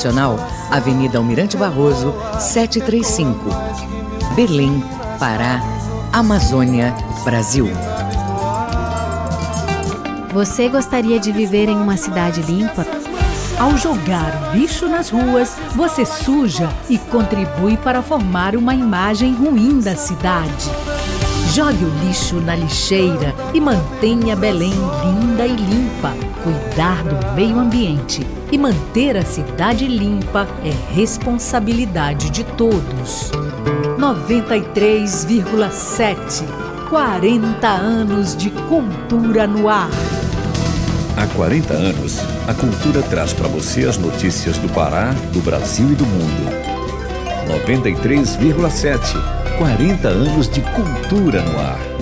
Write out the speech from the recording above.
Nacional, Avenida Almirante Barroso, 735. Belém, Pará, Amazônia, Brasil. Você gostaria de viver em uma cidade limpa? Ao jogar lixo nas ruas, você suja e contribui para formar uma imagem ruim da cidade. Jogue o lixo na lixeira e mantenha Belém linda e limpa. Cuidar do meio ambiente e manter a cidade limpa é responsabilidade de todos. 93,7. 40 anos de cultura no ar. Há 40 anos, a cultura traz para você as notícias do Pará, do Brasil e do mundo. 93,7. 40 anos de cultura no ar.